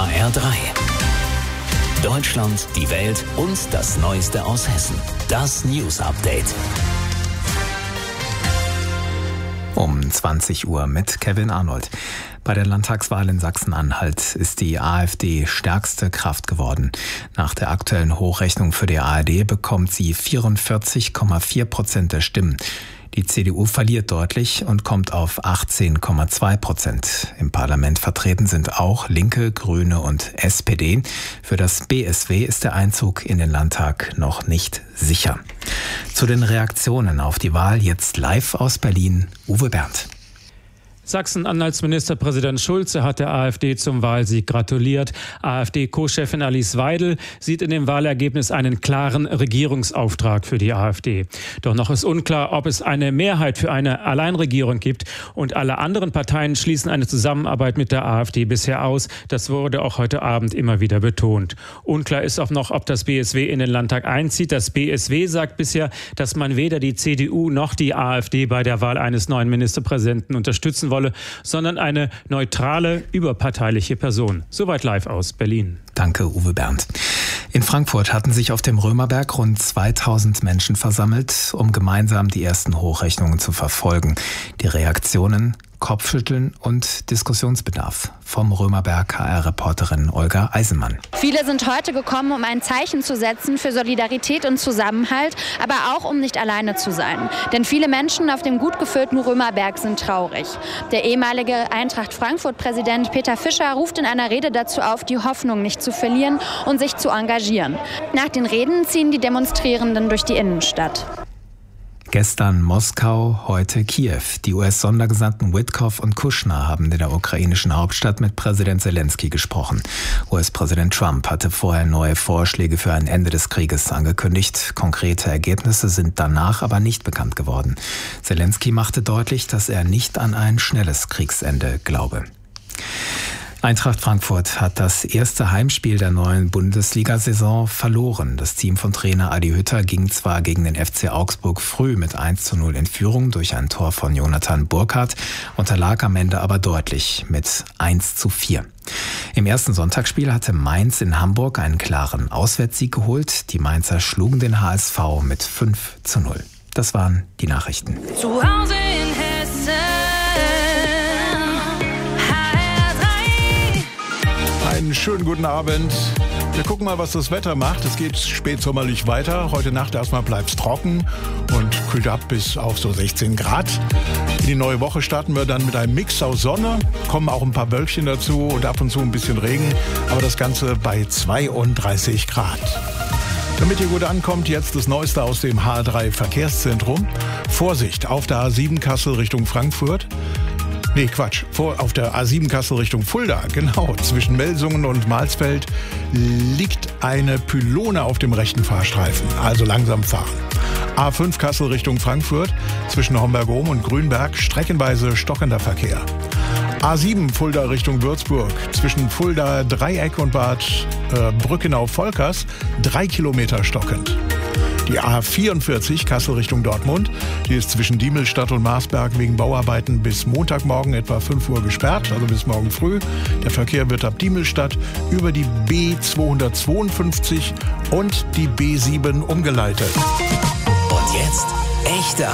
HR3. Deutschland, die Welt und das Neueste aus Hessen. Das News Update. Um 20 Uhr mit Kevin Arnold. Bei der Landtagswahl in Sachsen-Anhalt ist die AfD stärkste Kraft geworden. Nach der aktuellen Hochrechnung für die ARD bekommt sie 44,4% der Stimmen. Die CDU verliert deutlich und kommt auf 18,2%. Im Parlament vertreten sind auch Linke, Grüne und SPD. Für das BSW ist der Einzug in den Landtag noch nicht sicher. Zu den Reaktionen auf die Wahl jetzt live aus Berlin, Uwe Berndt. Sachsen-Anhalts Ministerpräsident Schulze hat der AfD zum Wahlsieg gratuliert. AfD-Co-Chefin Alice Weidel sieht in dem Wahlergebnis einen klaren Regierungsauftrag für die AfD. Doch noch ist unklar, ob es eine Mehrheit für eine Alleinregierung gibt. Und alle anderen Parteien schließen eine Zusammenarbeit mit der AfD bisher aus. Das wurde auch heute Abend immer wieder betont. Unklar ist auch noch, ob das BSW in den Landtag einzieht. Das BSW sagt bisher, dass man weder die CDU noch die AfD bei der Wahl eines neuen Ministerpräsidenten unterstützen wolle, sondern eine neutrale, überparteiliche Person. Soweit live aus Berlin. Danke, Uwe Berndt. In Frankfurt hatten sich auf dem Römerberg rund 2000 Menschen versammelt, um gemeinsam die ersten Hochrechnungen zu verfolgen. Die Reaktionen: Kopfschütteln und Diskussionsbedarf. Vom Römerberg HR-Reporterin Olga Eisenmann. Viele sind heute gekommen, um ein Zeichen zu setzen für Solidarität und Zusammenhalt, aber auch um nicht alleine zu sein. Denn viele Menschen auf dem gut gefüllten Römerberg sind traurig. Der ehemalige Eintracht Frankfurt-Präsident Peter Fischer ruft in einer Rede dazu auf, die Hoffnung nicht zu verlieren und sich zu engagieren. Nach den Reden ziehen die Demonstrierenden durch die Innenstadt. Gestern Moskau, heute Kiew. Die US-Sondergesandten Witkoff und Kushner haben in der ukrainischen Hauptstadt mit Präsident Zelensky gesprochen. US-Präsident Trump hatte vorher neue Vorschläge für ein Ende des Krieges angekündigt. Konkrete Ergebnisse sind danach aber nicht bekannt geworden. Zelensky machte deutlich, dass er nicht an ein schnelles Kriegsende glaube. Eintracht Frankfurt hat das erste Heimspiel der neuen Bundesliga-Saison verloren. Das Team von Trainer Adi Hütter ging zwar gegen den FC Augsburg früh mit 1:0 in Führung durch ein Tor von Jonathan Burkhardt, unterlag am Ende aber deutlich mit 1:4. Im ersten Sonntagsspiel hatte Mainz in Hamburg einen klaren Auswärtssieg geholt. Die Mainzer schlugen den HSV mit 5:0. Das waren die Nachrichten. Zu Hause in Hessen. Einen schönen guten Abend. Wir gucken mal, was das Wetter macht. Es geht spätsommerlich weiter. Heute Nacht erstmal bleibt es trocken und kühlt ab bis auf so 16 Grad. In die neue Woche starten wir dann mit einem Mix aus Sonne. Kommen auch ein paar Wölkchen dazu und ab und zu ein bisschen Regen. Aber das Ganze bei 32 Grad. Damit ihr gut ankommt, jetzt das Neueste aus dem HR3 Verkehrszentrum. Vorsicht auf der A7 Kassel Richtung Frankfurt. Nee, Quatsch. Auf der A7 Kassel Richtung Fulda, genau. Zwischen Melsungen und Mahlsfeld liegt eine Pylone auf dem rechten Fahrstreifen. Also langsam fahren. A5 Kassel Richtung Frankfurt. Zwischen Homberg-Ohm und Grünberg streckenweise stockender Verkehr. A7 Fulda Richtung Würzburg. Zwischen Fulda Dreieck und Bad Brückenau-Volkers 3 Kilometer stockend. Die A44 Kassel Richtung Dortmund, die ist zwischen Diemelstadt und Marsberg wegen Bauarbeiten bis Montagmorgen etwa 5 Uhr gesperrt, also bis morgen früh. Der Verkehr wird ab Diemelstadt über die B252 und die B7 umgeleitet. Und jetzt echte